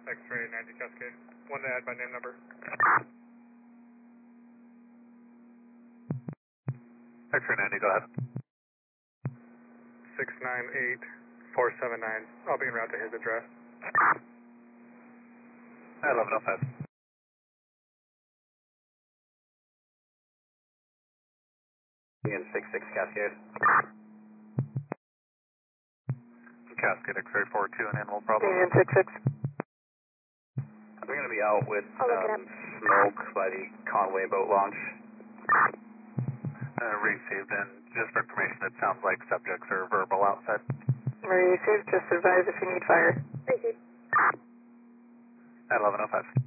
X-ray 90 Cascade. One to add by name number. X-ray 90, go ahead. 698479. I'll be en route to his address. 1105. Ian 66 Cascade. Cascade X-ray 42 and animal problem. Ian 66. We're going to be out with I'll look it up. smoke by the Conway boat launch. Received, and just for information, it sounds like subjects are verbal outside. Received, just advise if you need fire. Received. At 1105.